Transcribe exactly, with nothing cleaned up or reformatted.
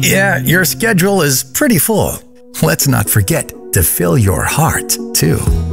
Yeah, your schedule is pretty full. Let's not forget to fill your heart, too.